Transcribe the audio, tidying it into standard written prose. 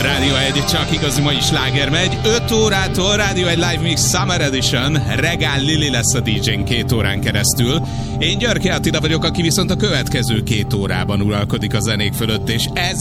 Rádió 1, csak igazi mai sláger megy. 5 órától Rádió 1 Live Mix Summer Edition. Regál Lili lesz a DJ-n 2 órán keresztül. Én Györke Attila vagyok, aki viszont a következő 2 órában uralkodik a zenék fölött, és ez